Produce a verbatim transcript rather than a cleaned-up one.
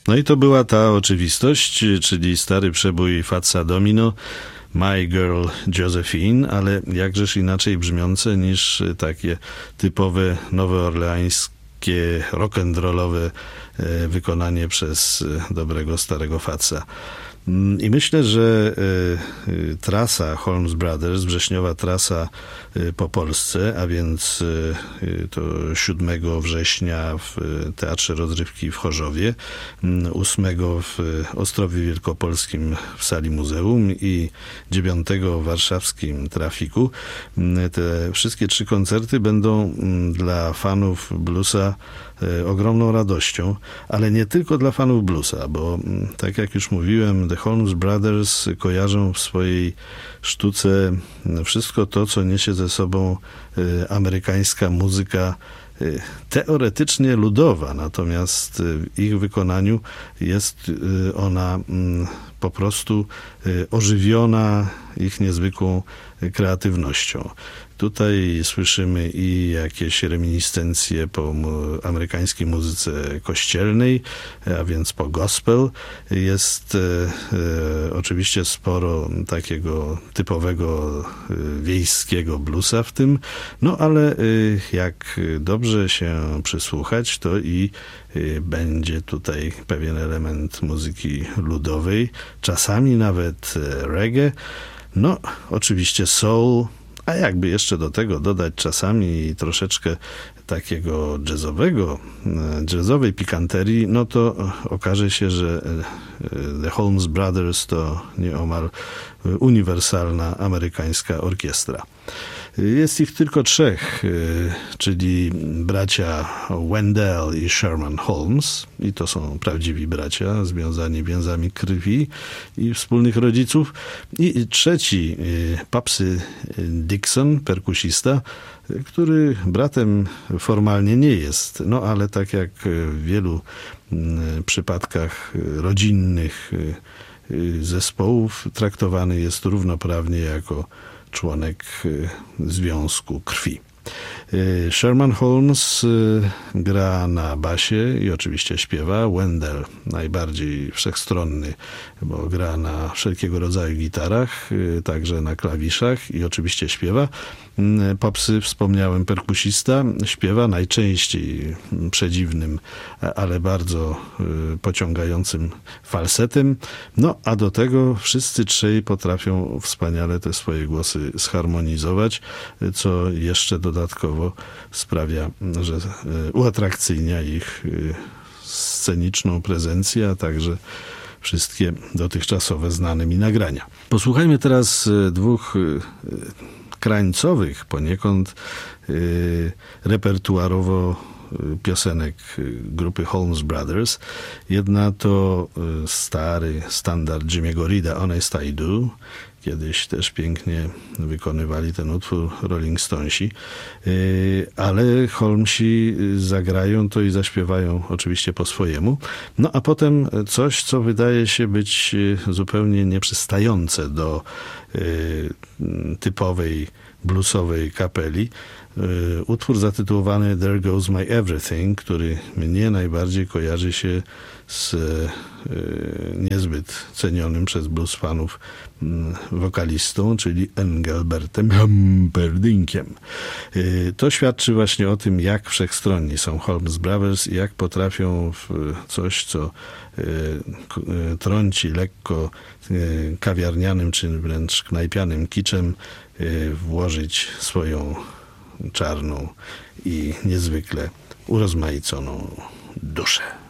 No i to była ta oczywistość, czyli stary przebój Fatsa Domino, My Girl Josephine, ale jakżeż inaczej brzmiące niż takie typowe nowoorleańskie rock'n'rollowe wykonanie przez dobrego starego Fatsa. I myślę, że y, trasa Holmes Brothers, wrześniowa trasa y, po Polsce, a więc y, to siódmego września w Teatrze Rozrywki w Chorzowie, ósmego w Ostrowie Wielkopolskim w sali muzeum i dziewiątego w warszawskim Trafiku. Te wszystkie trzy koncerty będą dla fanów bluesa ogromną radością, ale nie tylko dla fanów bluesa, bo tak jak już mówiłem, The Holmes Brothers kojarzą w swojej sztuce wszystko to, co niesie ze sobą amerykańska muzyka teoretycznie ludowa, natomiast w ich wykonaniu jest ona po prostu ożywiona ich niezwykłą kreatywnością. Tutaj słyszymy i jakieś reminiscencje po amerykańskiej muzyce kościelnej, a więc po gospel. Jest e, oczywiście sporo takiego typowego e, wiejskiego bluesa w tym, no ale e, jak dobrze się przysłuchać, to i e, będzie tutaj pewien element muzyki ludowej, czasami nawet e, reggae, no oczywiście soul, a jakby jeszcze do tego dodać czasami troszeczkę takiego jazzowego, jazzowej pikanterii, no to okaże się, że The Holmes Brothers to nieomal uniwersalna amerykańska orkiestra. Jest ich tylko trzech, czyli bracia Wendell i Sherman Holmes, i to są prawdziwi bracia, związani więzami krwi i wspólnych rodziców. I trzeci, Papsy Dixon, perkusista, który bratem formalnie nie jest, no ale tak jak w wielu przypadkach rodzinnych zespołów, traktowany jest równoprawnie jako członek związku krwi. Sherman Holmes gra na basie i oczywiście śpiewa. Wendell najbardziej wszechstronny, bo gra na wszelkiego rodzaju gitarach, także na klawiszach i oczywiście śpiewa. Popsy, wspomniałem, perkusista, śpiewa najczęściej przedziwnym, ale bardzo pociągającym falsetem. No, a do tego wszyscy trzej potrafią wspaniale te swoje głosy zharmonizować, co jeszcze dodatkowo sprawia, że uatrakcyjnia ich sceniczną prezencję, a także wszystkie dotychczasowe znane mi nagrania. Posłuchajmy teraz dwóch krańcowych poniekąd y, repertuarowo piosenek grupy Holmes Brothers. Jedna to stary standard Jimmy'ego Reeda, Honest I Do. Kiedyś też pięknie wykonywali ten utwór Rolling Stonesi, ale Holmesi zagrają to i zaśpiewają oczywiście po swojemu. No a potem coś, co wydaje się być zupełnie nieprzystające do typowej bluesowej kapeli. Utwór zatytułowany There Goes My Everything, który mnie najbardziej kojarzy się z niezbyt cenionym przez blues fanów wokalistą, czyli Engelbertem Humperdinkiem. To świadczy właśnie o tym, jak wszechstronni są Holmes Brothers i jak potrafią w coś, co trąci lekko kawiarnianym czy wręcz knajpianym kiczem, włożyć swoją czarną i niezwykle urozmaiconą duszę.